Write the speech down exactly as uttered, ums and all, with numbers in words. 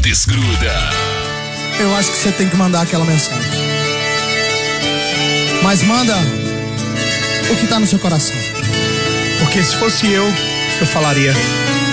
Desgruda. Eu acho que você tem que mandar aquela mensagem. Mas manda o que tá no seu coração. Porque se fosse eu, eu falaria: